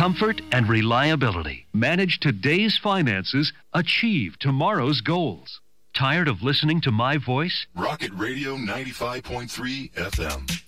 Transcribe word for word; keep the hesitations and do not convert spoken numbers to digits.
comfort and reliability. Manage today's finances, achieve tomorrow's goals. Tired of listening to my voice? Rocket Radio ninety-five point three F M.